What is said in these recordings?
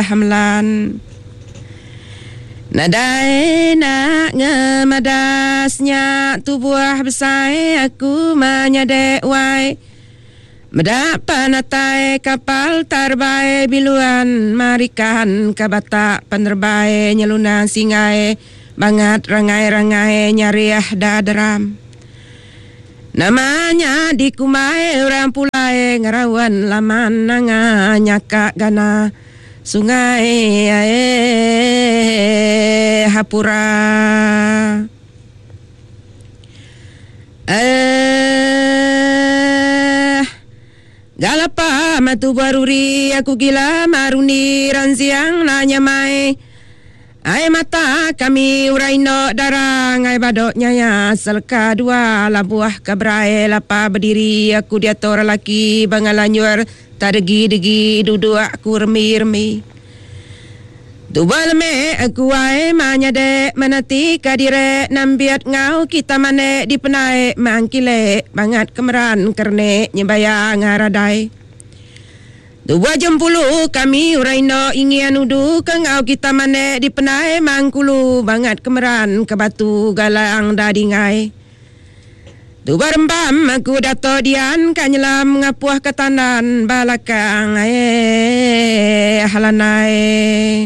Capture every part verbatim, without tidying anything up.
hamlan nadai nak ngemadasnya tubuh besar aku menyadek wai mendapat natai kapal tarbai biluan marikan kabata penerbai nyelunan singai bangat rangai-rangai nyariah dadaram namanya dikumai orang pulai ngerawan laman nanga nyaka gana sungai eh hapura eh galapa matu baruri aku gila maruni ransiang nanya mai ai mata kami uraino darang ai badok nyaya selka dua labuah kabrai lapa berdiri aku dia tor laki bangalanyur tadegi-degi duduk aku remi-remi Tubal me aku ai manyade menati kadire nambiat ngau kita mane dipenai mangkile bangat kemeran kerne nyebaya ngaradai Dua jam puluh kami uraino ingian udu kengau kita mane dipenai mangkulu bangat kemeran ke batu galang dadingai Dua rembam aku dato dian kanyelam ngapuah ketanan balakang eh halanai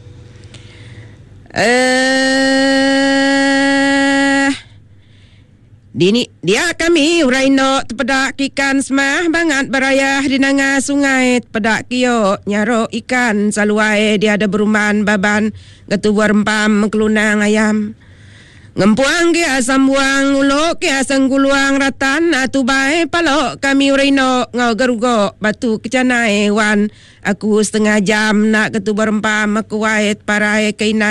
eh Dini dia kami uraino tepedak ikan semah bangat berayah di nanga sungai tepedak kio nyaro ikan saluai dia ada beruman baban getubuar rempam kelunang ayam ngempuang ke asam buang ulok ke asam guluang ratan atu bae palok kami uraino ngau gerugo batu kecana hewan aku setengah jam nak getubuar rempam aku wait parai kaina